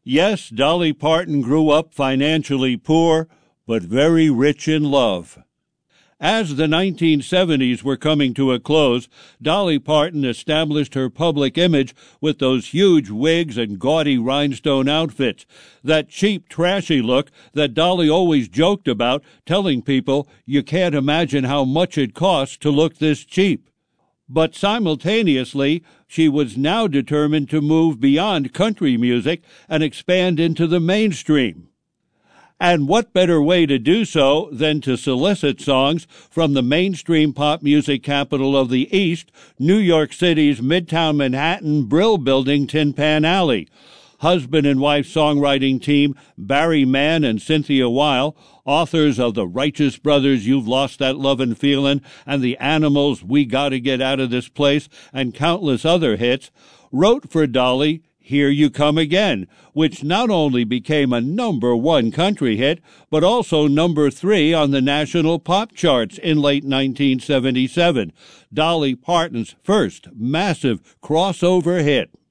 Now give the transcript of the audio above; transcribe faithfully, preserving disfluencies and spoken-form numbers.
Yes, Dolly Parton grew up financially poor, but very rich in love. As the nineteen seventies were coming to a close, Dolly Parton established her public image with those huge wigs and gaudy rhinestone outfits, that cheap, trashy look that Dolly always joked about, telling people you can't imagine how much it costs to look this cheap. But simultaneously, she was now determined to move beyond country music and expand into the mainstream. And what better way to do so than to solicit songs from the mainstream pop music capital of the East, New York City's Midtown Manhattan Brill Building Tin Pan Alley. Husband and wife songwriting team Barry Mann and Cynthia Weil, authors of The Righteous Brothers' You've Lost That Lovin' Feelin' and The Animals' We Gotta Get Out of This Place and countless other hits, wrote for Dolly Here You Come Again, which not only became a number one country hit, but also number three on the national pop charts in late nineteen seventy-seven, Dolly Parton's first massive crossover hit.